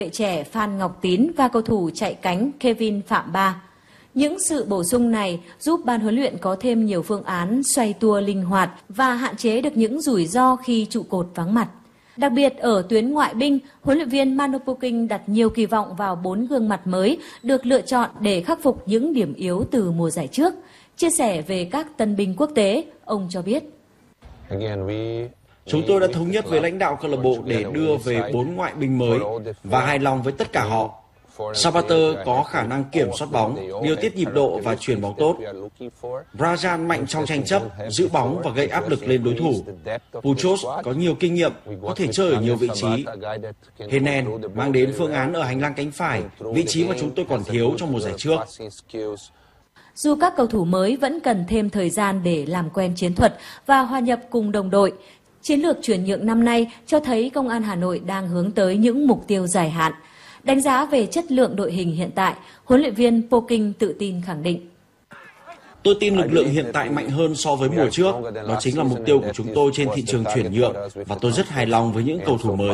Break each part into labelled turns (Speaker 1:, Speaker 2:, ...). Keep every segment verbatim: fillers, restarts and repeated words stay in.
Speaker 1: Vệ trẻ Phan Ngọc Tín và cầu thủ chạy cánh Kevin Phạm Ba. Những sự bổ sung này giúp ban huấn luyện có thêm nhiều phương án xoay tua linh hoạt và hạn chế được những rủi ro khi trụ cột vắng mặt. Đặc biệt ở tuyến ngoại binh, huấn luyện viên Manu Poking đặt nhiều kỳ vọng vào bốn gương mặt mới được lựa chọn để khắc phục những điểm yếu từ mùa giải trước. Chia sẻ về các tân binh quốc tế, ông cho biết.
Speaker 2: Chúng tôi đã thống nhất với lãnh đạo câu lạc bộ để đưa về bốn ngoại binh mới và hài lòng với tất cả họ. Sabater có khả năng kiểm soát bóng, điều tiết nhịp độ và chuyển bóng tốt. Brajan mạnh trong tranh chấp, giữ bóng và gây áp lực lên đối thủ. Puchos có nhiều kinh nghiệm, có thể chơi ở nhiều vị trí. Henen mang đến phương án ở hành lang cánh phải, vị trí mà chúng tôi còn thiếu trong mùa giải trước.
Speaker 1: Dù các cầu thủ mới vẫn cần thêm thời gian để làm quen chiến thuật và hòa nhập cùng đồng đội, chiến lược chuyển nhượng năm nay cho thấy Công an Hà Nội đang hướng tới những mục tiêu dài hạn. Đánh giá về chất lượng đội hình hiện tại, huấn luyện viên Poking tự tin khẳng định.
Speaker 2: Tôi tin lực lượng hiện tại mạnh hơn so với mùa trước. Đó chính là mục tiêu của chúng tôi trên thị trường chuyển nhượng và tôi rất hài lòng với những cầu thủ mới.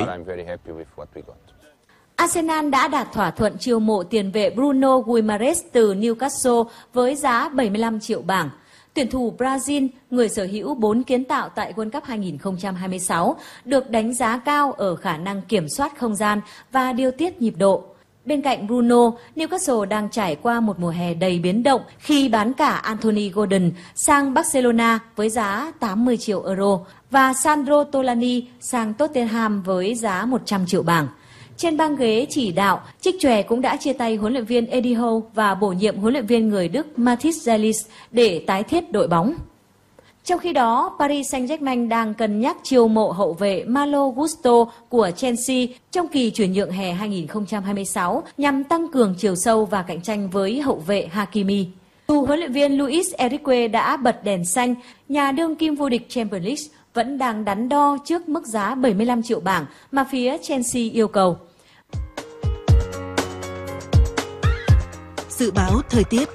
Speaker 1: Arsenal đã đạt thỏa thuận chiêu mộ tiền vệ Bruno Guimaraes từ Newcastle với giá bảy mươi lăm triệu bảng. Tuyển thủ Brazil, người sở hữu bốn kiến tạo tại World Cup hai nghìn không trăm hai mươi sáu, được đánh giá cao ở khả năng kiểm soát không gian và điều tiết nhịp độ. Bên cạnh Bruno, Newcastle đang trải qua một mùa hè đầy biến động khi bán cả Anthony Gordon sang Barcelona với giá tám mươi triệu euro và Sandro Tolani sang Tottenham với giá một trăm triệu bảng. Trên băng ghế chỉ đạo, Trích Chòe cũng đã chia tay huấn luyện viên Eddie Howe và bổ nhiệm huấn luyện viên người Đức Matthias Zelis để tái thiết đội bóng. Trong khi đó, Paris Saint-Germain đang cân nhắc chiêu mộ hậu vệ Malo Gusto của Chelsea trong kỳ chuyển nhượng hè hai nghìn không trăm hai mươi sáu nhằm tăng cường chiều sâu và cạnh tranh với hậu vệ Hakimi. Dù huấn luyện viên Luis Enrique đã bật đèn xanh, nhà đương kim vô địch Champions League vẫn đang đắn đo trước mức giá bảy mươi lăm triệu bảng mà phía Chelsea yêu cầu.
Speaker 3: Dự báo thời tiết.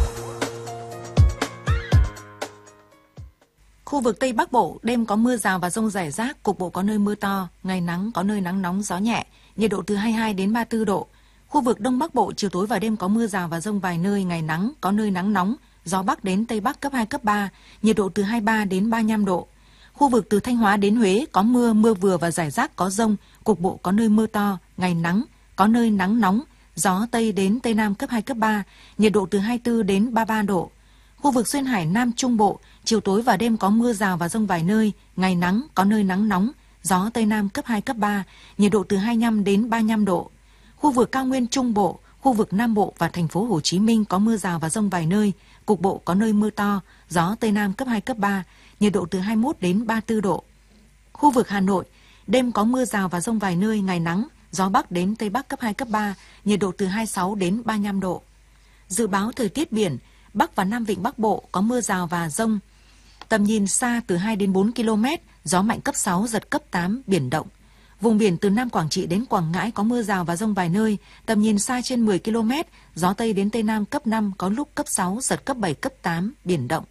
Speaker 3: Khu vực Tây Bắc Bộ, đêm có mưa rào và dông rải rác, cục bộ có nơi mưa to, ngày nắng, có nơi nắng nóng, gió nhẹ, nhiệt độ từ hai mươi hai đến ba mươi tư độ. Khu vực Đông Bắc Bộ, chiều tối và đêm có mưa rào và dông vài nơi, ngày nắng, có nơi nắng nóng, gió Bắc đến Tây Bắc cấp hai, cấp ba, nhiệt độ từ hai mươi ba đến ba mươi lăm độ. Khu vực từ Thanh Hóa đến Huế có mưa, mưa vừa và rải rác có dông, cục bộ có nơi mưa to, ngày nắng, có nơi nắng nóng, gió Tây đến Tây Nam cấp hai, cấp ba, nhiệt độ từ hai mươi tư đến ba mươi ba độ. Khu vực Duyên Hải Nam Trung Bộ, chiều tối và đêm có mưa rào và dông vài nơi, ngày nắng, có nơi nắng nóng, gió Tây Nam cấp hai, cấp ba, nhiệt độ từ hai mươi lăm đến ba mươi lăm độ. Khu vực Cao Nguyên Trung Bộ, khu vực Nam Bộ và thành phố Hồ Chí Minh có mưa rào và dông vài nơi, cục bộ có nơi mưa to, gió Tây Nam cấp hai, cấp ba, nhiệt độ từ hai mươi mốt đến ba mươi tư độ. Khu vực Hà Nội, đêm có mưa rào và dông vài nơi, ngày nắng, gió Bắc đến Tây Bắc cấp hai, cấp ba, nhiệt độ từ hai mươi sáu đến ba mươi lăm độ. Dự báo thời tiết biển, Bắc và Nam Vịnh Bắc Bộ có mưa rào và dông. Tầm nhìn xa từ hai đến bốn ki lô mét, gió mạnh cấp sáu, giật cấp tám, biển động. Vùng biển từ Nam Quảng Trị đến Quảng Ngãi có mưa rào và dông vài nơi, tầm nhìn xa trên mười ki lô mét, gió Tây đến Tây Nam cấp năm, có lúc cấp sáu, giật cấp bảy, cấp tám, biển động.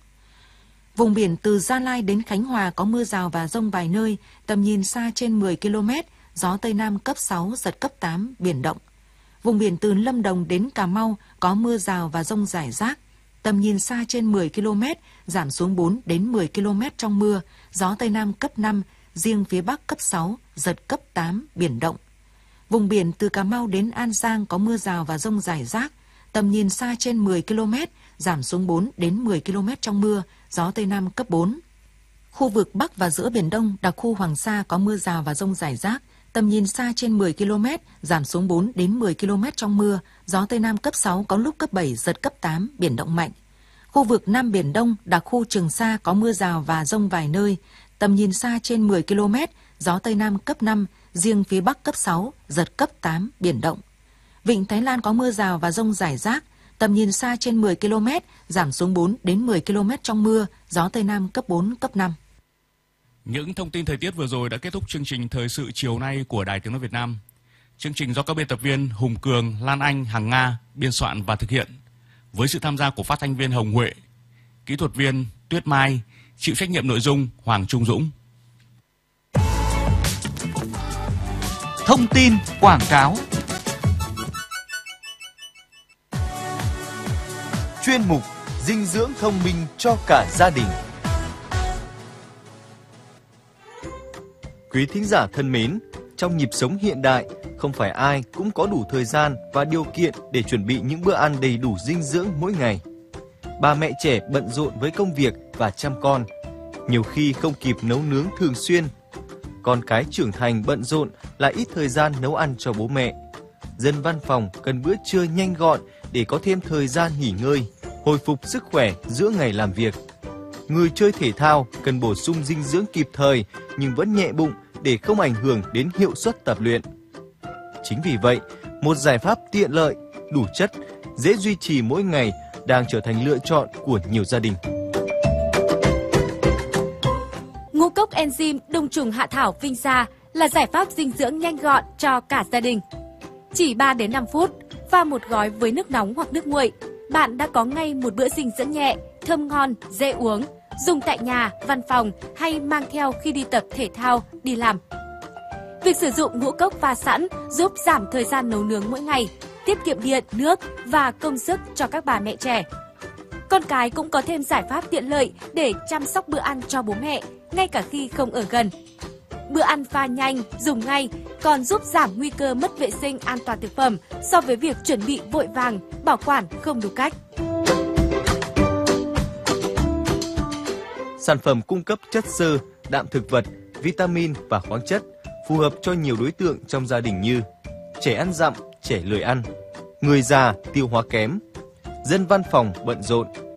Speaker 3: Vùng biển từ Gia Lai đến Khánh Hòa có mưa rào và dông vài nơi, tầm nhìn xa trên mười ki lô mét, gió Tây Nam cấp sáu, giật cấp tám, biển động. Vùng biển từ Lâm Đồng đến Cà Mau có mưa rào và dông rải rác, tầm nhìn xa trên mười ki lô mét, giảm xuống bốn đến mười ki lô mét trong mưa, gió Tây Nam cấp năm, riêng phía Bắc cấp sáu, giật cấp tám, biển động. Vùng biển từ Cà Mau đến An Giang có mưa rào và dông rải rác, tầm nhìn xa trên mười ki lô mét, giảm xuống bốn đến mười ki lô mét trong mưa, gió Tây Nam cấp bốn. Khu vực Bắc và giữa Biển Đông, đặc khu Hoàng Sa có mưa rào và dông rải rác, tầm nhìn xa trên mười ki lô mét, giảm xuống bốn đến mười ki lô mét trong mưa, gió Tây Nam cấp sáu, có lúc cấp bảy, giật cấp tám, biển động mạnh. Khu vực Nam Biển Đông, đặc khu Trường Sa có mưa rào và dông vài nơi, tầm nhìn xa trên mười ki lô mét, gió Tây Nam cấp năm, riêng phía Bắc cấp sáu, giật cấp tám, biển động. Vịnh Thái Lan có mưa rào và dông rải rác, tầm nhìn xa trên mười ki lô mét, giảm xuống bốn đến mười ki lô mét trong mưa, gió Tây Nam cấp bốn, cấp năm.
Speaker 4: Những thông tin thời tiết vừa rồi đã kết thúc chương trình Thời sự chiều nay của Đài Tiếng nói Việt Nam. Chương trình do các biên tập viên Hùng Cường, Lan Anh, Hằng Nga biên soạn và thực hiện, với sự tham gia của phát thanh viên Hồng Huệ, kỹ thuật viên Tuyết Mai, chịu trách nhiệm nội dung Hoàng Trung Dũng.
Speaker 5: Thông tin quảng cáo. chuyên mục dinh dưỡng thông minh cho cả gia đình. Quý thính giả thân mến, trong nhịp sống hiện đại, không phải ai cũng có đủ thời gian và điều kiện để chuẩn bị những bữa ăn đầy đủ dinh dưỡng mỗi ngày. Bà mẹ trẻ bận rộn với công việc và chăm con, nhiều khi không kịp nấu nướng thường xuyên. Con cái trưởng thành bận rộn lại ít thời gian nấu ăn cho bố mẹ. Dân văn phòng cần bữa trưa nhanh gọn để có thêm thời gian nghỉ ngơi, hồi phục sức khỏe giữa ngày làm việc. Người chơi thể thao cần bổ sung dinh dưỡng kịp thời nhưng vẫn nhẹ bụng để không ảnh hưởng đến hiệu suất tập luyện. Chính vì vậy, một giải pháp tiện lợi, đủ chất, dễ duy trì mỗi ngày đang trở thành lựa chọn của nhiều gia đình.
Speaker 6: Ngũ cốc enzyme đông trùng hạ thảo Vinsa là giải pháp dinh dưỡng nhanh gọn cho cả gia đình. Chỉ ba đến năm phút, pha một gói với nước nóng hoặc nước nguội, bạn đã có ngay một bữa dinh dưỡng nhẹ, thơm ngon, dễ uống, dùng tại nhà, văn phòng hay mang theo khi đi tập thể thao, đi làm. Việc sử dụng ngũ cốc pha sẵn giúp giảm thời gian nấu nướng mỗi ngày, tiết kiệm điện, nước và công sức cho các bà mẹ trẻ. Con cái cũng có thêm giải pháp tiện lợi để chăm sóc bữa ăn cho bố mẹ, ngay cả khi không ở gần. Bữa ăn pha nhanh, dùng ngay, còn giúp giảm nguy cơ mất vệ sinh an toàn thực phẩm so với việc chuẩn bị vội vàng, bảo quản không đúng cách.
Speaker 5: Sản phẩm cung cấp chất xơ, đạm thực vật, vitamin và khoáng chất, phù hợp cho nhiều đối tượng trong gia đình như trẻ ăn dặm, trẻ lười ăn, người già tiêu hóa kém, dân văn phòng bận rộn,